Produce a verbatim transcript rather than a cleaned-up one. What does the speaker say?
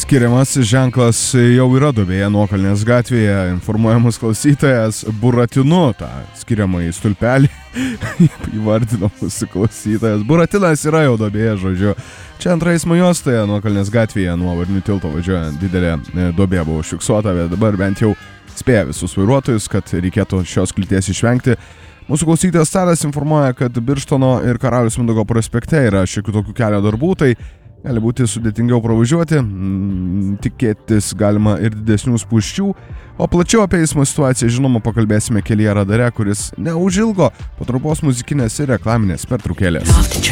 Skiriamasis ženklas jau yra duobėje Nuokalnės gatvėje, informuojamas klausytojas Buratinu, tą skiriamąjį stulpelį įvardino mūsų klausytojas. Buratinas yra jau duobėje, žodžiu. Čia antra eismo juostoje Nuokalnės gatvėje nuo Varnių tilto važiuojant didelė duobė buvo užfiksuota, bet dabar bent jau spėja visus vairuotojus, kad reikėtų šios kliūties išvengti. Mūsų klausytojas Tadas informuoja, kad Birštono ir Karaliaus Mindaugo prospekte yra šiokių tokių kelio darbų, tai gali būti sudėtingiau pravažiuoti, tikėtis galima ir didesnių spūsčių, o plačiau apie eismo situaciją žinoma pakalbėsime kelyje radare, kuris neužilgo po trumpos muzikinės ir reklaminės pertraukėlės.